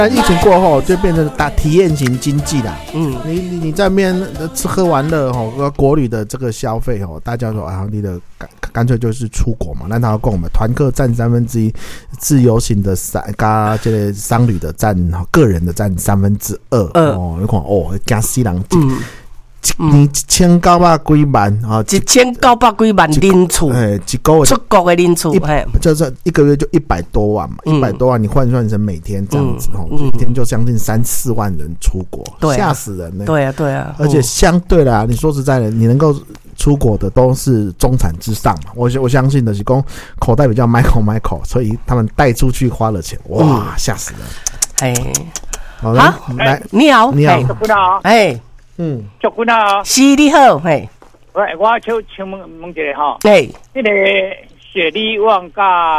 疫情过后就变成打体验型经济啦。你在面吃喝玩乐国旅的这个消费大家说啊，你的干脆就是出国嘛。那他跟我们团客占1/3，自由行的加这个商旅的占个人的占2/3哦。你看加死人。1900几万啊 ，1900几万人次， 一个月出国的人次， 就是一个月就100多万嘛，100多万你换算成每天这样子一天就将近3-4万人出国，吓死人呢。 对啊， 而且相对啦，你说实在的，你能够出国的都是中产之上嘛，我相信的是说口袋比较 Michael， 所以他们带出去花了钱，哇，吓死人。好，来， 你好， 祝君好， 是你好，嘿， 我请问一下哈， 迄个雪梨旺甲